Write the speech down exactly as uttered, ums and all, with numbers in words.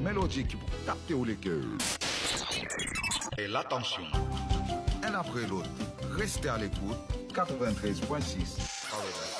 mélodie qui pour capter ou les cœurs. Et l'attention. Un après l'autre, restez à l'écoute. quatre-vingt-treize point six.